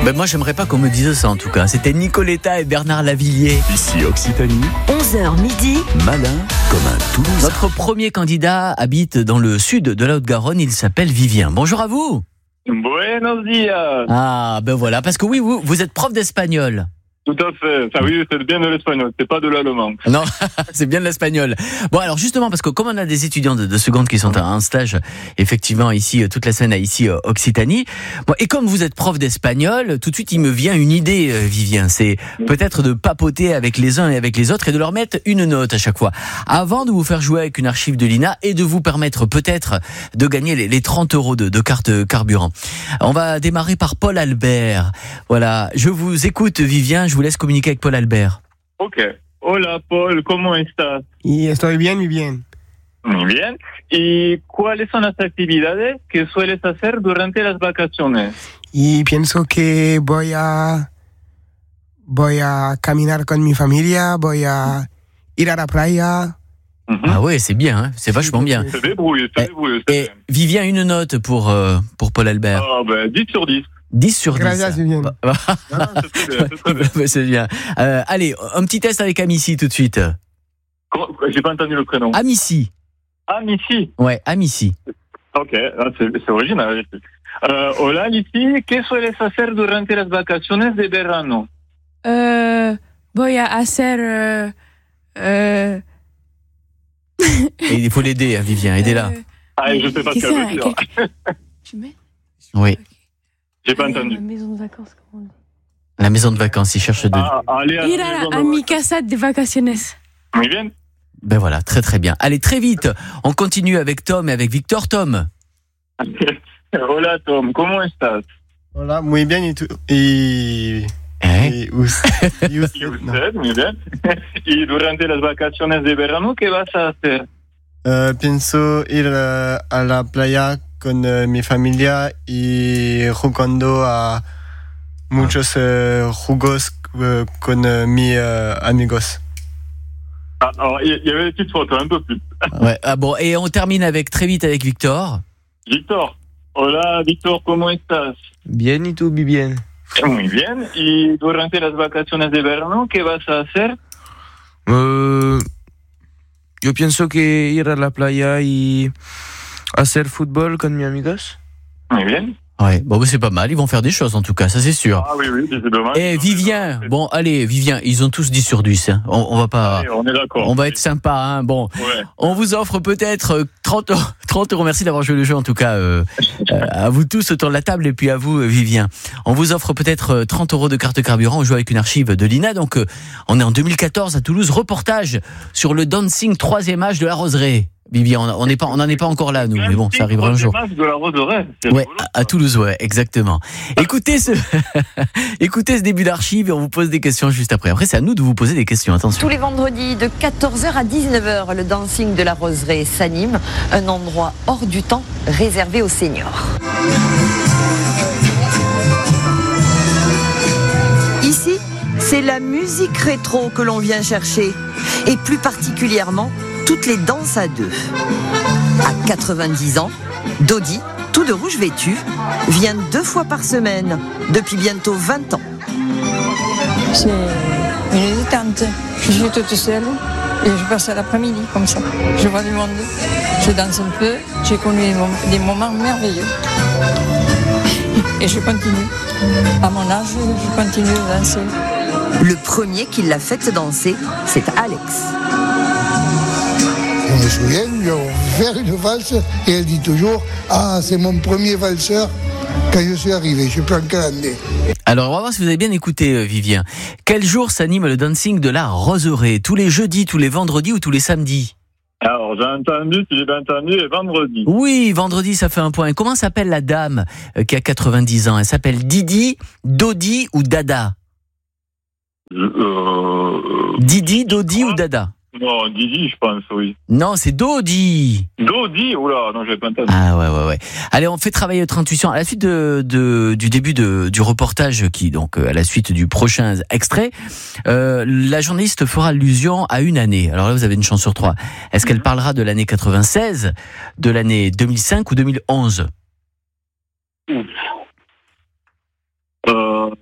Ben moi, j'aimerais pas qu'on me dise ça en tout cas. C'était Nicoletta et Bernard Lavilliers. Ici Occitanie, 11h midi. malin comme un Toulousain. Notre premier candidat habite dans le sud de la Haute-Garonne. Il s'appelle Vivien. Bonjour à vous. Buenos días. Ah, ben voilà. Parce que oui, vous êtes prof d'espagnol. Tout à fait. Ça, oui, c'est bien de l'espagnol, c'est pas de l'allemand. Non, c'est bien de l'espagnol. Bon, alors justement, parce que comme on a des étudiants de seconde qui sont en stage, effectivement, ici, toute la semaine, ici, Occitanie. Bon, et comme vous êtes prof d'espagnol, tout de suite, il me vient une idée, Vivien. C'est peut-être de papoter avec les uns et avec les autres et de leur mettre une note à chaque fois. Avant de vous faire jouer avec une archive de l'INA et de vous permettre peut-être de gagner les 30 euros de carte carburant. On va démarrer par Paul Albert. Voilà. Je vous écoute, Vivien. Je vous laisse communiquer avec Paul Albert. Ok. Hola, Paul, ¿cómo estás? Y estoy bien, muy bien. Muy bien. ¿Y cuáles son las actividades que sueles hacer durante las vacaciones? Y pienso que voy a caminar con mi familia, voy a ir a la playa. Ah ouais, c'est bien, hein, c'est vachement bien. C'est débrouillé, c'est débrouillé. Et Vivien, une note pour Paul Albert. Ah, ben, 10 sur 10. 10 sur 10. Gracias, muy bien. Non, c'est très bien, c'est très bien. C'est bien. Allez, un petit test avec Amici tout de suite. J'ai pas entendu le prénom. Amici. Amici. Ouais, Amici. Ok, ah, c'est original. Hola, Amici, ¿qué sueles hacer durante las vacaciones de verano? Voy a hacer... Et il faut l'aider, hein, Vivien, aidez-la. Ah, je sais pas ce qu'elle veut dire. Tu mets Oui. J'ai pas entendu. La maison de vacances, comment on dit? La maison de vacances, il cherche de... Ah, allez à Ir la maison a mi casa de vacaciones. Muy bien. Ben voilà, très très bien. Allez, très vite, on continue avec Tom et avec Victor. Tom. Hola, Tom, ¿cómo estás? Hola, muy bien. ¿Y tú? Y usted, Y usted, muy bien. Y durante las vacaciones de verano, ¿qué vas a hacer? pienso ir a la playa con mi familia y jugando a muchos jugos con mis amigos. Ah, alors, il y avait des petites photos, un peu plus. Ouais. Ah bon, et on termine avec très vite avec Victor. Victor. Hola, Victor, ¿cómo estás? Bien, ¿y tú? Bien. Muy bien. Y durante las vacaciones de verano, ¿qué vas a hacer? Yo pienso que ir a la playa y hacer fútbol con mis amigos. Muy bien. Ouais, bon, c'est pas mal, ils vont faire des choses en tout cas, ça c'est sûr. Ah oui, c'est dommage. Et Vivien, bon allez, Vivien, ils ont tous 10 sur 10. Hein. On va pas... Allez, on est d'accord. On va être sympa, hein. Bon, Ouais. on vous offre peut-être 30 euros. Merci d'avoir joué le jeu en tout cas. À vous tous autour de la table et puis à vous, Vivien. On vous offre peut-être 30 euros de carte carburant. On joue avec une archive de l'INA. Donc, on est en 2014 à Toulouse. Reportage sur le dancing 3e âge de la Roseraie. Vivien, on n'en est pas encore là, nous. Mais bon, ça arrivera un jour. De la Roseraie. Ouais, à Toulouse, ouais, exactement. Écoutez ce début d'archive et on vous pose des questions juste après. Après, c'est à nous de vous poser des questions. Attention. Tous les vendredis de 14h à 19h, le dancing de la Roseraie s'anime, un endroit hors du temps réservé aux seniors. Ici, c'est la musique rétro que l'on vient chercher, et plus particulièrement toutes les danses à deux. À 90 ans, Dodi, tout de rouge vêtu, vient 2 fois par semaine depuis bientôt 20 ans. C'est une détente. Je suis toute seule et je passe l'après-midi comme ça. Je vois du monde, je danse un peu, j'ai connu des moments merveilleux. Et je continue. À mon âge, je continue de danser. Le premier qui l'a fait danser, c'est Alex. Je me souviens, lui avons fait une valse et elle dit toujours « Ah, c'est mon premier valseur quand je suis arrivé, je sais plus en quelle année. » Alors, on va voir si vous avez bien écouté, Vivien. Quel jour s'anime le dancing de la Roseraie? Tous les jeudis, tous les vendredis ou tous les samedis? Alors, j'ai bien entendu, et vendredi. Oui, vendredi, ça fait un point. Comment s'appelle la dame qui a 90 ans? Elle s'appelle Didi, Dodi ou Dada? Didi, Dodi ou Dada? Non, Didi, je pense, oui. Non, c'est Dodi. Dodi, oula, non, j'ai pas entendu. Ah ouais. Allez, on fait travailler notre intuition. À la suite du début du reportage, qui donc à la suite du prochain extrait, la journaliste fera allusion à une année. Alors là, vous avez une chance sur 3. Est-ce qu'elle parlera de l'année 96, de l'année 2005 ou 2011?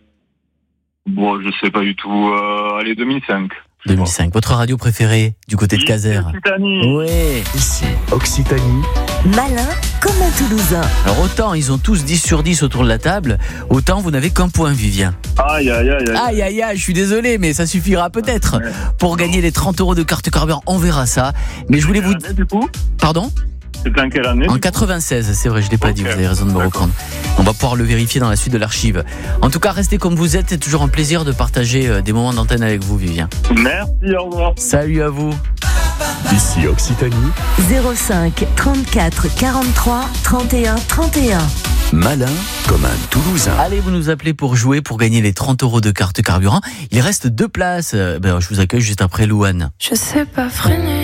Bon, je sais pas du tout. Allez, 2005. 2005. Votre radio préférée du côté de Caser? Occitanie. Ouais. Ici, Occitanie. Malin comme un Toulousain. Alors autant ils ont tous 10 sur 10 autour de la table, autant vous n'avez qu'un point, Vivien. Aïe, aïe, aïe, aïe. Aïe aïe aïe, je suis désolé, mais ça suffira peut-être pour gagner les 30 € de carte carburant. On verra ça. Mais je voulais vous... Du coup, Pardon? c'était en quelle année? En 96, c'est vrai, je l'ai pas dit, vous avez raison de me reprendre. On va pouvoir le vérifier dans la suite de l'archive. En tout cas, restez comme vous êtes, c'est toujours un plaisir de partager des moments d'antenne avec vous, Vivien. Merci, au revoir. Salut à vous. Ici, Occitanie. 05 34 43 31 31. Malin comme un Toulousain. Allez, vous nous appelez pour jouer, pour gagner les 30 € de carte carburant. Il reste 2 places. Je vous accueille juste après Louane. Je sais pas freiner.